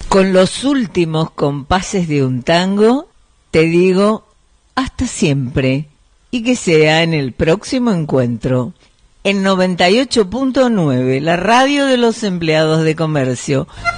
Con los últimos compases de un tango, te digo hasta siempre y que sea en el próximo encuentro. En 98.9, la radio de los empleados de comercio.